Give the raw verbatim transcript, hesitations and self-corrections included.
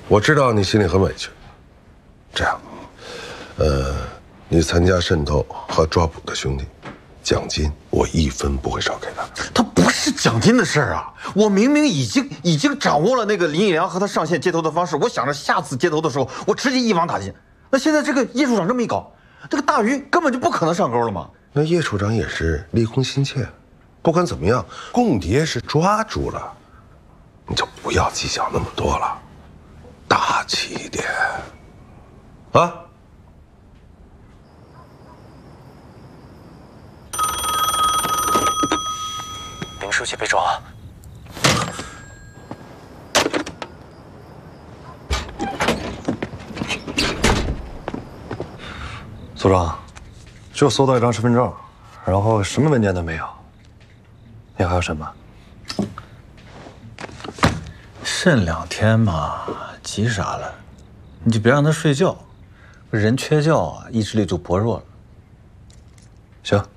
我知道你心里很委屈。这样，呃，你参加渗透和抓捕的兄弟，奖金我一分不会少给他。 他不是奖金的事儿啊！我明明已经已经掌握了那个林义良和他上线接头的方式，我想着下次接头的时候，我直接一网打尽。那现在这个叶处长这么一搞，这个大鱼根本就不可能上钩了嘛。 那叶处长也是立功心切，不管怎么样，共谍是抓住了，你就不要计较那么多了，大气一点，啊！ 林书记被抓。 组长，就搜到一张身份证，然后什么文件都没有。你还要审吗？ 慎两天嘛，急啥了？你就别让他睡觉，人缺觉啊，意志力就薄弱了。 行。